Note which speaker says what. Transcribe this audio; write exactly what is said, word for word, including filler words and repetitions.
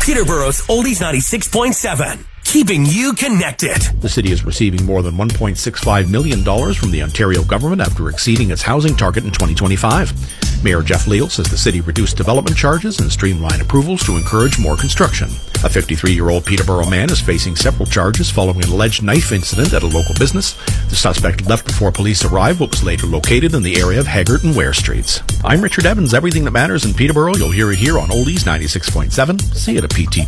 Speaker 1: Peterborough's Oldies ninety-six point seven. Keeping you connected.
Speaker 2: The city is receiving more than one point six five million dollars from the Ontario government after exceeding its housing target in twenty twenty-five. Mayor Jeff Leal says the city reduced development charges and streamlined approvals to encourage more construction. A fifty-three-year-old Peterborough man is facing several charges following an alleged knife incident at a local business. The suspect left before police arrived but was later located in the area of Haggart and Ware Streets. I'm Richard Evans. Everything that matters in Peterborough, you'll hear it here on Oldies ninety-six point seven. See you at a P T.